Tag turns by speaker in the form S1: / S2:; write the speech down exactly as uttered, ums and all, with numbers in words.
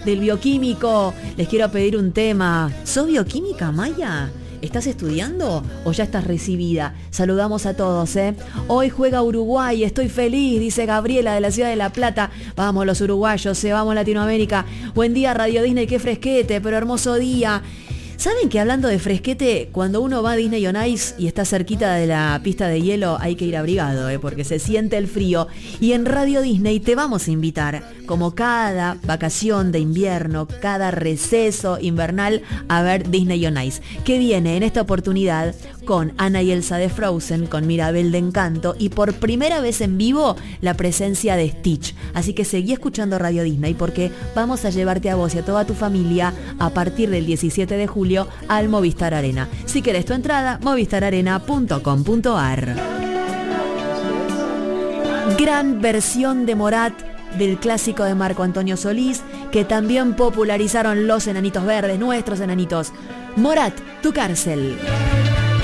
S1: del bioquímico. Les quiero pedir un tema. ¿Sos bioquímica, Maya? ¿Estás estudiando o ya estás recibida? Saludamos a todos, ¿eh? Hoy juega Uruguay, estoy feliz, dice Gabriela de la ciudad de La Plata. Vamos los uruguayos, ¿eh? Vamos Latinoamérica. Buen día Radio Disney, qué fresquete, pero hermoso día. ¿Saben que hablando de fresquete, cuando uno va a Disney on Ice y está cerquita de la pista de hielo, hay que ir abrigado, ¿eh? Porque se siente el frío? Y en Radio Disney te vamos a invitar, como cada vacación de invierno, cada receso invernal, a ver Disney on Ice, que viene en esta oportunidad con Anna y Elsa de Frozen, con Mirabel de Encanto y por primera vez en vivo la presencia de Stitch. Así que seguí escuchando Radio Disney porque vamos a llevarte a vos y a toda tu familia a partir del diecisiete de julio al Movistar Arena. Si querés tu entrada, movistar arena punto com punto ar. Gran versión de Morat del clásico de Marco Antonio Solís, que también popularizaron los Enanitos Verdes, nuestros enanitos. Morat, tu cárcel.